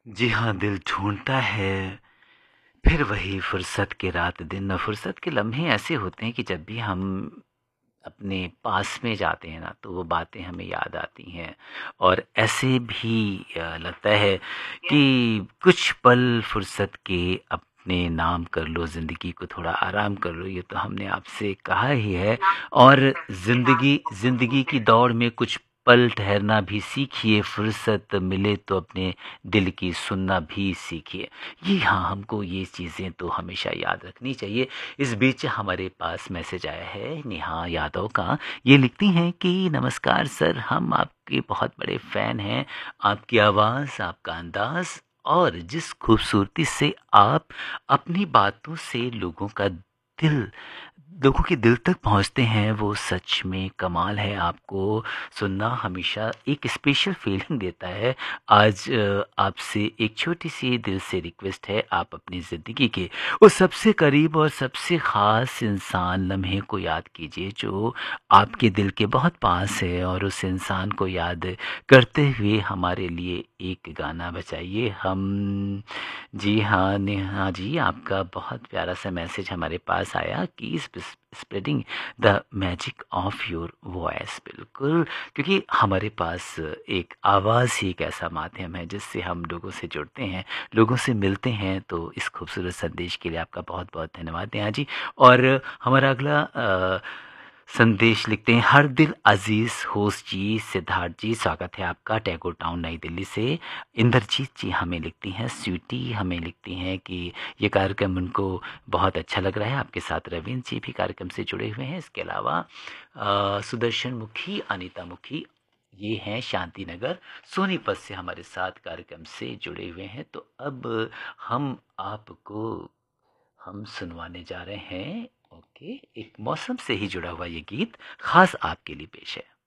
जी हाँ, दिल ढूँढता है, फिर वही फुर्सत के रात दिन। फुर्सत के लम्हे ऐसे होते हैं कि जब भी हम अपने पास में जाते हैं ना, तो वो बातें हमें याद आती हैं। और ऐसे भी लगता है कि कुछ पल फुर्सत के अपने नाम कर लो, ज़िंदगी को थोड़ा आराम कर लो, ये तो हमने आपसे कहा ही है। और ज़िंदगी की दौड़ में कुछ पल ठहरना भी सीखिए, फुर्सत मिले तो अपने दिल की सुनना भी सीखिए। ये हाँ, हमको ये चीज़ें तो हमेशा याद रखनी चाहिए। इस बीच हमारे पास मैसेज आया है नेहा यादव का। ये लिखती हैं कि नमस्कार सर, हम आपके बहुत बड़े फ़ैन हैं। आपकी आवाज़, आपका अंदाज़ और जिस खूबसूरती से आप अपनी बातों से लोगों के दिल तक पहुंचते हैं, वो सच में कमाल है। आपको सुनना हमेशा एक स्पेशल फीलिंग देता है। आज आपसे एक छोटी सी दिल से रिक्वेस्ट है, आप अपनी ज़िंदगी के उस सबसे करीब और सबसे ख़ास इंसान लम्हे को याद कीजिए जो आपके दिल के बहुत पास है, और उस इंसान को याद करते हुए हमारे लिए एक गाना बजाइए। हम जी हाँ, नेहा जी, आपका बहुत प्यारा सा मैसेज हमारे पास आया कि spreading the magic of your voice. बिल्कुल, क्योंकि हमारे पास एक आवाज़ ही एक ऐसा माध्यम है जिससे हम लोगों से जुड़ते हैं, लोगों से मिलते हैं। तो इस खूबसूरत संदेश के लिए आपका बहुत बहुत धन्यवाद नेहा जी। और हमारा अगला संदेश लिखते हैं, हर दिल अजीज होस्ट जी, सिद्धार्थ जी, स्वागत है आपका टैगोर टाउन नई दिल्ली से। इंद्रजीत जी हमें लिखती हैं, स्वीटी हमें लिखती हैं कि ये कार्यक्रम उनको बहुत अच्छा लग रहा है। आपके साथ रविंद्र जी भी कार्यक्रम से जुड़े हुए हैं। इसके अलावा सुदर्शन मुखी, अनीता मुखी, ये हैं शांति नगर सोनीपत से हमारे साथ कार्यक्रम से जुड़े हुए हैं। तो अब हम आपको हम सुनवाने जा रहे हैं, ओके, एक मौसम से ही जुड़ा हुआ ये गीत खास आपके लिए पेश है।